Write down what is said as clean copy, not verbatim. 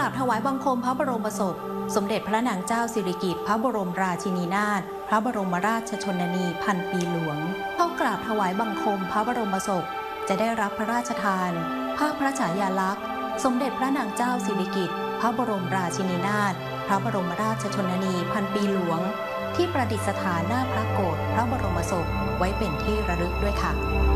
ราบถวายบังคมพระบรมศพสมเด็จพระนางเจ้าสิริกิติ์พระบรมราชินีนาถพระบรมราชชนนีพันปีหลวงเข้ากราบถวายบังคมพระบรมศพจะได้รับพระราชทานภาพพระฉายาลักษณ์สมเด็จพระนางเจ้าสิริกิติ์พระบรมราชินีนาถพระบรมราชชนนีพันปีหลวงที่ประดิษฐานหน้าพระโกศพระบรมศพไว้เป็นที่ระลึกด้วยค่ะ